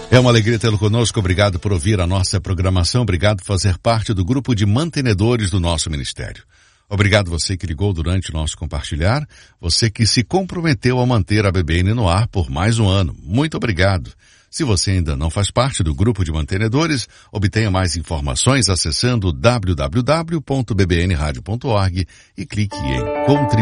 É uma alegria tê-lo conosco. Obrigado por ouvir a nossa programação. Obrigado por fazer parte do grupo de mantenedores do nosso ministério. Obrigado você que ligou durante o nosso compartilhar. Você que se comprometeu a manter a BBN no ar por mais um ano. Muito obrigado. Se você ainda não faz parte do grupo de mantenedores, obtenha mais informações acessando www.bbnradio.org e clique em contribuir.